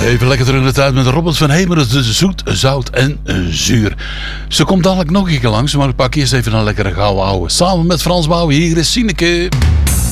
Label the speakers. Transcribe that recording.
Speaker 1: Even lekker terug in de tijd met Robert van Hemeren. Zoet, zout en zuur. Ze komt dadelijk nog een keer langs, maar ik pak eerst even een lekkere gouden ouwe. Samen met Frans Bouwen, hier is Sineke.